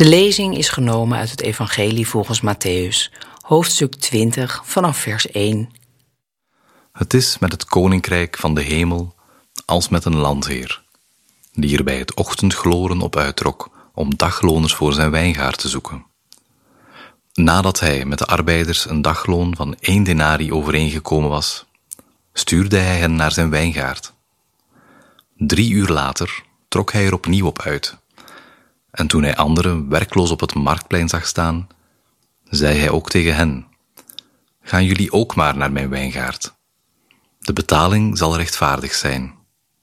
De lezing is genomen uit het Evangelie volgens Mattheüs, hoofdstuk 20, vanaf vers 1. Het is met het koninkrijk van de hemel als met een landheer, die er bij het ochtendgloren op uittrok om dagloners voor zijn wijngaard te zoeken. Nadat hij met de arbeiders een dagloon van 1 denari overeengekomen was, stuurde hij hen naar zijn wijngaard. 3 uur later trok hij er opnieuw op uit. En toen hij anderen werkloos op het marktplein zag staan, zei hij ook tegen hen: gaan jullie ook maar naar mijn wijngaard. De betaling zal rechtvaardig zijn.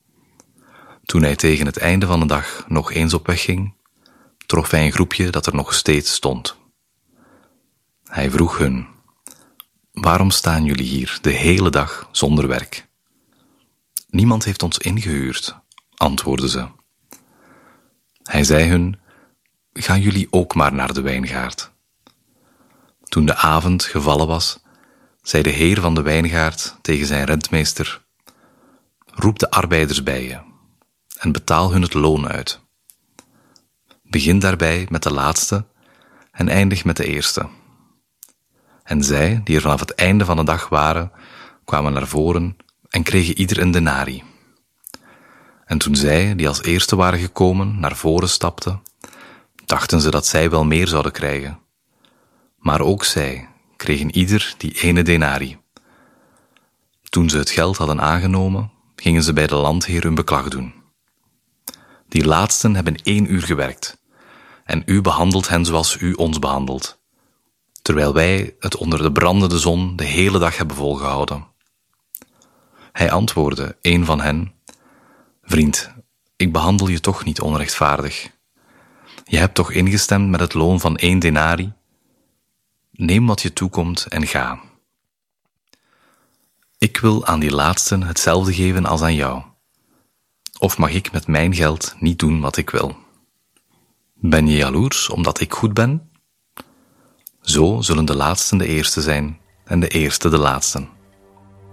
Toen hij tegen het einde van de dag nog eens op weg ging, trof hij een groepje dat er nog steeds stond. Hij vroeg hun: waarom staan jullie hier de hele dag zonder werk? Niemand heeft ons ingehuurd, antwoordden ze. Hij zei hun: gaan jullie ook maar naar de wijngaard. Toen de avond gevallen was, zei de heer van de wijngaard tegen zijn rentmeester: roep de arbeiders bij je en betaal hun het loon uit. Begin daarbij met de laatste en eindig met de eerste. En zij, die er vanaf het einde van de dag waren, kwamen naar voren en kregen ieder een denari. En toen zij, die als eerste waren gekomen, naar voren stapten, dachten ze dat zij wel meer zouden krijgen. Maar ook zij kregen ieder die 1 denari. Toen ze het geld hadden aangenomen, gingen ze bij de landheer hun beklag doen. Die laatsten hebben 1 uur gewerkt, en u behandelt hen zoals u ons behandelt, terwijl wij het onder de brandende zon de hele dag hebben volgehouden. Hij antwoordde, een van hen: vriend, ik behandel je toch niet onrechtvaardig. Je hebt toch ingestemd met het loon van 1 denari? Neem wat je toekomt en ga. Ik wil aan die laatsten hetzelfde geven als aan jou. Of mag ik met mijn geld niet doen wat ik wil? Ben je jaloers omdat ik goed ben? Zo zullen de laatsten de eerste zijn en de eerste de laatsten.